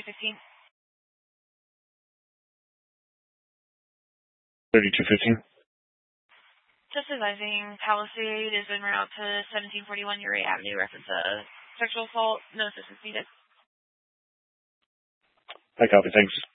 3215. 3215. Just advising, Palisade is en route to 1741 Uray Avenue, reference sexual assault, no assistance needed. I copy, thanks.